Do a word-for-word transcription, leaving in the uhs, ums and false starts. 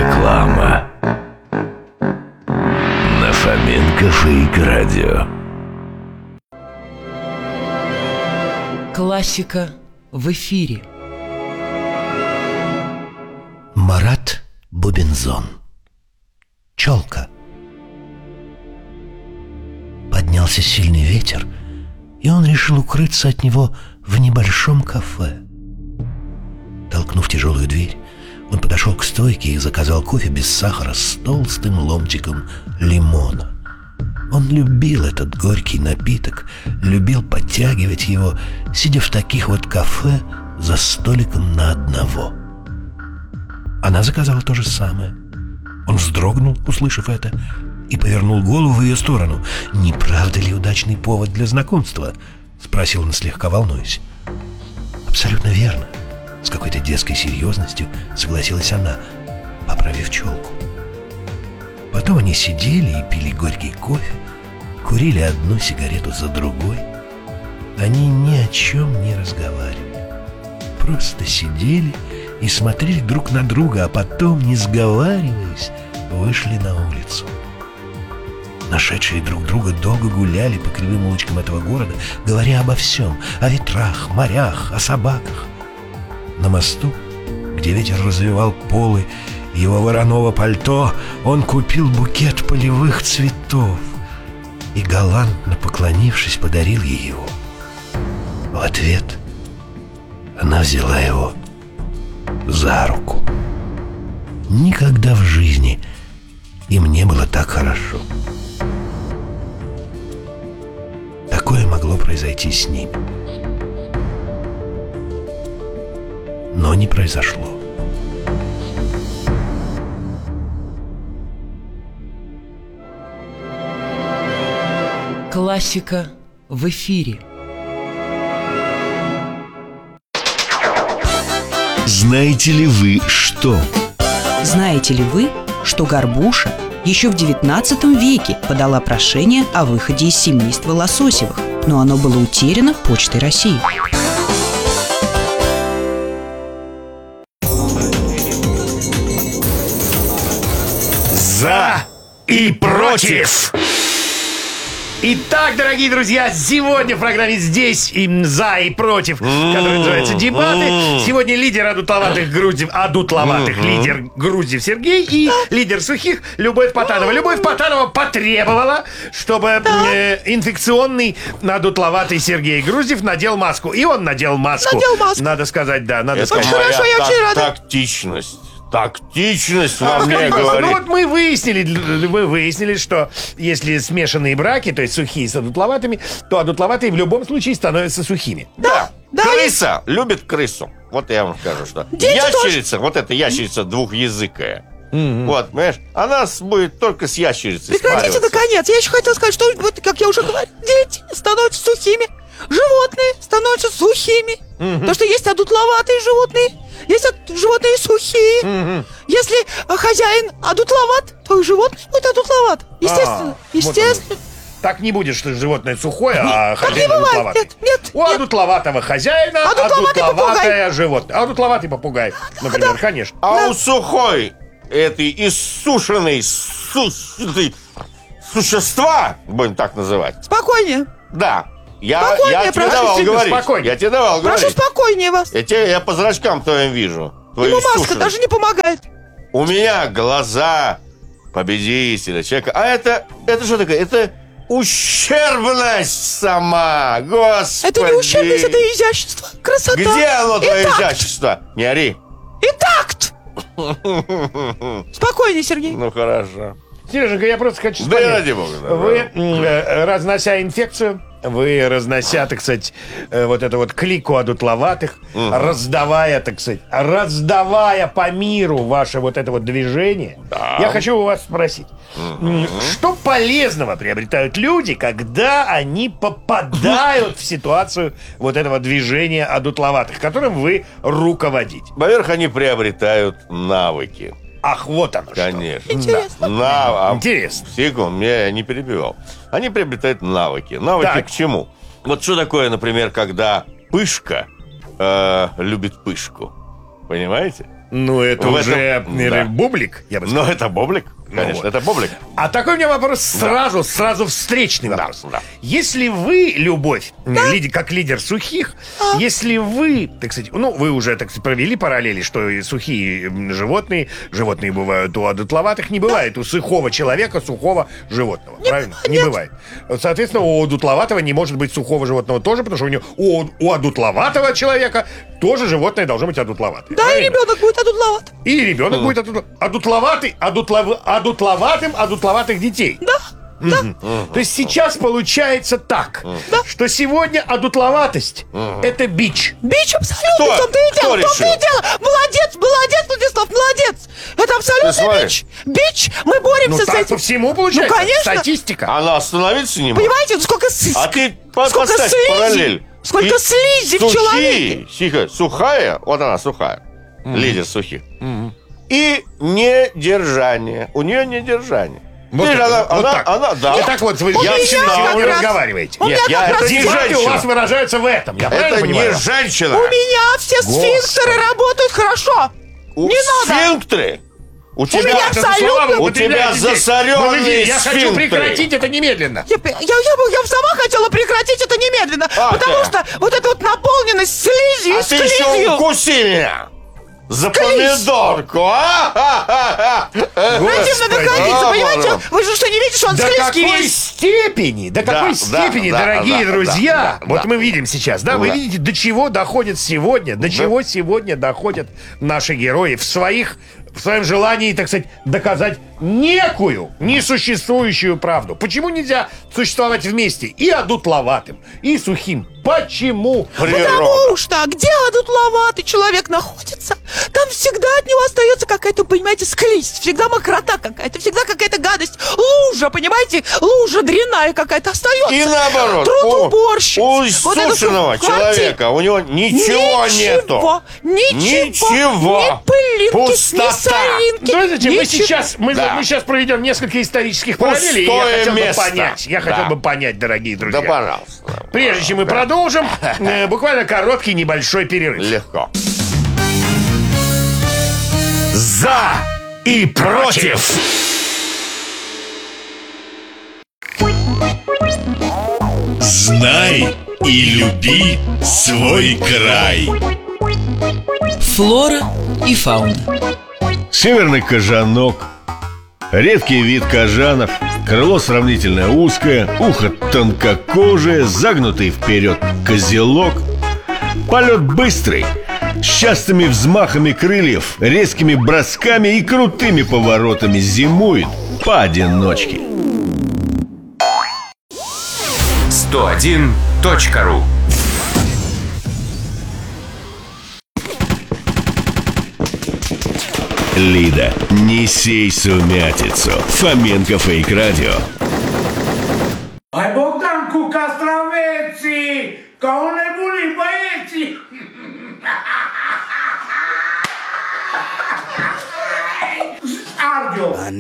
Реклама. На Фоменко Фейк Радио. Классика в эфире. Марат Бубензон. Челка. Поднялся сильный ветер, и он решил укрыться от него в небольшом кафе. Толкнув тяжелую дверь, он подошел к стойке и заказал кофе без сахара с толстым ломтиком лимона. Он любил этот горький напиток, любил подтягивать его, сидя в таких вот кафе за столиком на одного. Она заказала то же самое. Он вздрогнул, услышав это, и повернул голову в ее сторону. «Не правда ли удачный повод для знакомства?» — спросил он, слегка волнуясь. «Абсолютно верно», — с какой-то детской серьезностью согласилась она, поправив челку. Потом они сидели и пили горький кофе, курили одну сигарету за другой. Они ни о чем не разговаривали, просто сидели и смотрели друг на друга, а потом, не сговариваясь, вышли на улицу. Нашедшие друг друга долго гуляли по кривым улочкам этого города, говоря обо всем: о ветрах, морях, о собаках. На мосту, где ветер развивал полы его вороного пальто, он купил букет полевых цветов и, галантно поклонившись, подарил ей его. В ответ она взяла его за руку. Никогда в жизни им не было так хорошо. Такое могло произойти с ними, но не произошло. Классика в эфире. Знаете ли вы что? Знаете ли вы, что горбуша еще в девятнадцатом веке подала прошение о выходе из семейства лососевых, но оно было утеряно Почтой России? За и против. Итак, дорогие друзья, сегодня в программе «Здесь и за и против», которая называется «Дебаты». Сегодня лидер адутловатых грузев, адутловатых лидер грузев Сергей и лидер сухих Любовь Потанова. Любовь Потанова потребовала, чтобы э, инфекционный адутловатый Сергей Груздев надел маску. И он надел маску. Надел маску. Надо сказать, да, надо Это сказать. хорошо, я очень рада. Тактичность. Тактичность во А, мне скажи, пожалуйста, говорит. ну вот мы выяснили, вы выяснили, что если смешанные браки, то есть сухие с адутловатыми, то адутловатые в любом случае становятся сухими. Да. Да, Крыса любит крысу. Вот я вам скажу, что Дети ящерица, вот эта ящерица двухязыкая. Вот, понимаешь, она с- будет только с ящерицей Прекратите, спариваться. наконец. Я еще хотела сказать, что, вот, как я уже говорила, дети становятся сухими, животные становятся сухими. Потому что есть адутловатые животные, есть от- животные сухие. Если а, хозяин адутловат, то и животное будет адутловат. Естественно, А, вот естественно. Так не будет, что животное сухое, а так хозяин не бывает. адутловатый. Нет, нет, У нет. адутловатого хозяина Адутловатый адутловатое животное. Адутловатый попугай, например, конечно. А у сухой этой иссушенной су- этой существа, будем так называть. Спокойнее. Да. Я, Спокойнее, я тебе прошу, давал действительно, говорить. спокойнее. Я тебе давал Прошу говорить. спокойнее вас. Я, тебе, я по зрачкам твоим вижу. твои Ему маска иссушенные. даже не помогает. У меня глаза победителя, человека. А это, это что такое? Это ущербность сама. Господи. Это не ущербность, это изящество, красота. Где оно, твое и такт. изящество? Не ори. И такт. Спокойнее, Сергей. Ну, хорошо. Сереженька, я просто хочу Да спросить. ради бога, да. Вы, м, э, разнося инфекцию, вы, разнося, так сказать, э, вот это вот клику адутловатых, раздавая, так сказать, раздавая по миру ваше вот это вот движение, я хочу у вас спросить, м, что полезного приобретают люди, когда они попадают в ситуацию вот этого движения адутловатых, которым вы руководите? Во-первых, они приобретают навыки. Ах, вот оно что. Конечно. Интересно. На, а- Интересно. Секунд, меня не перебивал. Они приобретают навыки. Навыки Так. к чему? Вот что такое, например, когда пышка э, любит пышку. Понимаете? Ну, это В уже этом- э, да. бублик, я бы сказал. Но это боблик, конечно, вот. это боблик. А такой у меня вопрос сразу, сразу встречный вопрос. да. Если вы, Любовь, лиди- как лидер сухих, если вы, так сказать, ну, вы уже, так сказать, провели параллели, что и сухие м, животные, животные бывают у одутловатых, не бывает у сухого человека сухого животного, правильно? Не бывает. Соответственно, у одутловатого не может быть сухого животного тоже, потому что у него у, у одутловатого человека тоже животное должно быть одутловатое. Да, и правильно? ребенок будет одутловат. И ребенок будет одут- одутловатый, одутлов- одутловатым, одутловатых детей. Да, да. То есть сейчас получается так, что сегодня одутловатость — это бич. Бич абсолютно, Кто? в том-то и Кто дело, в том-то и решил? дело. Молодец, молодец, Владислав, молодец. Это Ты абсолютно смотри. бич. Бич, мы Ну боремся с так этим. по всему получается. Ну, конечно. Статистика. Она остановиться не может. Понимаете, ну сколько с- А ты по- сколько поставь слизи, параллель. сколько И слизи в человеке. Сухие, тихо, сухая, вот она сухая, лидер сухих. И недержание. У нее недержание. Вот, Ты же так, она, вот она, так. она, да. И так вот вы У я меня сегодня как вы раз- разговариваете. У меня Нет, я- как раз это не дела- Дебаты у женщина. вас выражаются в этом. Я правильно Это понимаю? не женщина. У меня все сфинктеры работают хорошо. У- Не надо. Сфинктеры. У тебя, меня Это абсолютно- слова вы у тебя употребляете здесь. засоренные Вы видите, Я хочу сфинктеры. прекратить это немедленно. Я, я, я, бы- я бы сама хотела прекратить это немедленно, А, потому ты. что вот эта вот наполненность слизью А и ты еще слизью. укуси меня. За Склизь. помидорку, а? Противно находиться, А, понимаете? ладно. Вы же что, не видите, что он До склизкий какой весь? степени, до Да, какой да, степени, да, дорогие да, друзья, да, вот да. мы видим сейчас, да, вы Да. видите, до чего доходит сегодня, до чего сегодня доходят наши герои в своих, в своем желании, так сказать, доказать некую несуществующую правду. Почему нельзя существовать вместе и одутловатым, и сухим? Почему? Природа. Потому что где одутловатый человек находится, там всегда от него остается какая-то, понимаете, склизь, всегда мокрота какая-то, всегда какая-то гадость, лужа, понимаете, лужа дрянная какая-то остается. И наоборот, Труд у, уборщиц. у Вот это сушеного всё в квартире. человека у него ничего, нету. Ничего, Ничего. ни пылинки, Пустота. ни соринки. Знаете, мы ничего. сейчас, мы, Да. мы сейчас проведем несколько исторических Пустое параллелей, и я хотел место. бы понять, я хотел Да. бы понять, дорогие друзья. Да, пожалуйста. Прежде чем мы продолжим, э, буквально короткий небольшой перерыв. Легко. За и против. Знай и люби свой край. Флора и фауна. Северный кожанок. Редкий вид кожанов. Крыло сравнительно узкое, ухо тонкокожее, загнутый вперед козелок. Полет быстрый, с частыми взмахами крыльев, резкими бросками и крутыми поворотами зимует поодиночке. сто один точка ру. Лида, не сей сумятицу. Фоменко Фейк Радио. Ai Bogdanku Castraveți, ca un nebunii băieții! Arde-o!